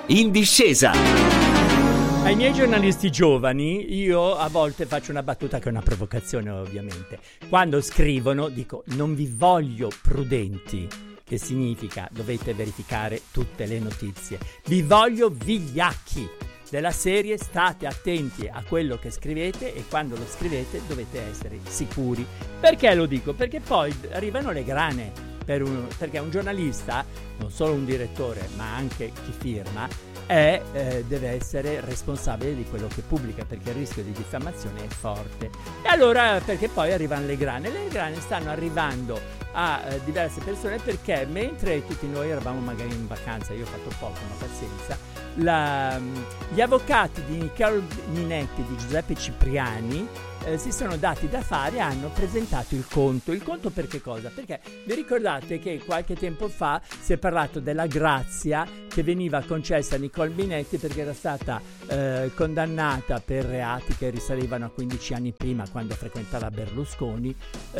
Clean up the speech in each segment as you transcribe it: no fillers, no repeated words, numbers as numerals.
In discesa. Ai miei giornalisti giovani io a volte faccio una battuta che è una provocazione, ovviamente. Quando scrivono dico: non vi voglio prudenti, che significa dovete verificare tutte le notizie. Vi voglio vigliacchi, della serie state attenti a quello che scrivete, e quando lo scrivete dovete essere sicuri. Perché lo dico? Perché poi arrivano le grane. Perché un giornalista, non solo un direttore ma anche chi firma, deve essere responsabile di quello che pubblica, perché il rischio di diffamazione è forte. E allora, perché poi arrivano le grane stanno arrivando a diverse persone, perché mentre tutti noi eravamo magari in vacanza, io ho fatto poco ma pazienza, gli avvocati di Niccolò Minetti e di Giuseppe Cipriani si sono dati da fare e hanno presentato il conto. Il conto per che cosa? Perché vi ricordate che qualche tempo fa si è parlato della grazia che veniva concessa a Niccolò Minetti perché era stata condannata per reati che risalivano a 15 anni prima, quando frequentava Berlusconi,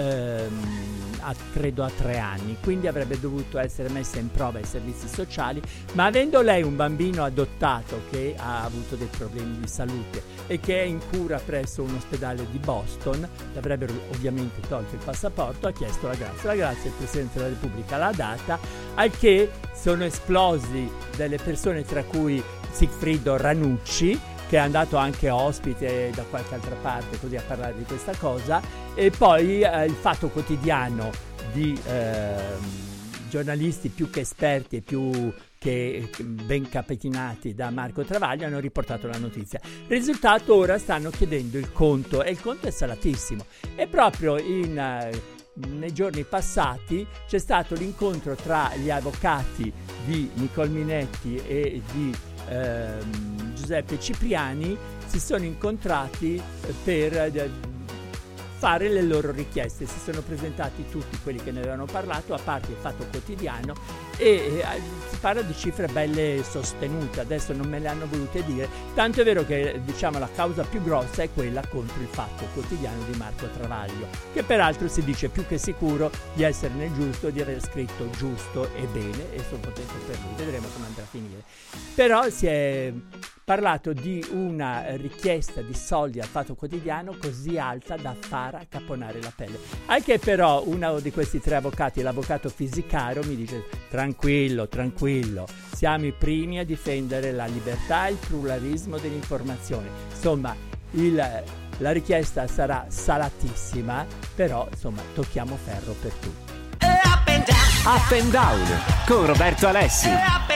credo a 3 anni. Quindi avrebbe dovuto essere messa in prova ai servizi sociali, ma avendo lei un bambino adottato che ha avuto dei problemi di salute e che è in cura presso un ospedale di Boston, le avrebbero ovviamente tolto il passaporto, ha chiesto la grazia. La grazia il Presidente della Repubblica l'ha data, al che sono esplosi delle persone, tra cui Sigfrido Ranucci, che è andato anche ospite da qualche altra parte così a parlare di questa cosa, e poi il Fatto Quotidiano di giornalisti più che esperti e più che ben capetinati da Marco Travaglio hanno riportato la notizia. Risultato: ora stanno chiedendo il conto, e il conto è salatissimo. E proprio nei giorni passati c'è stato l'incontro tra gli avvocati di Niccolò Minetti e di Giuseppe Cipriani. Si sono incontrati per fare le loro richieste. Si sono presentati tutti quelli che ne avevano parlato, a parte il Fatto Quotidiano, e si parla di cifre belle sostenute. Adesso non me le hanno volute dire, tanto è vero che diciamo la causa più grossa è quella contro il Fatto Quotidiano di Marco Travaglio, che peraltro si dice più che sicuro di essere nel giusto, di aver scritto giusto e bene, e sono contento per lui. Vedremo come andrà a finire. Però si è parlato di una richiesta di soldi al Fatto Quotidiano così alta da far accapponare la pelle. Anche però uno di questi 3 avvocati, l'avvocato Fisicaro, mi dice: tranquillo, siamo i primi a difendere la libertà e il pluralismo dell'informazione. Insomma, la richiesta sarà salatissima, però insomma tocchiamo ferro per tutti. Up and Down con Roberto Alessi.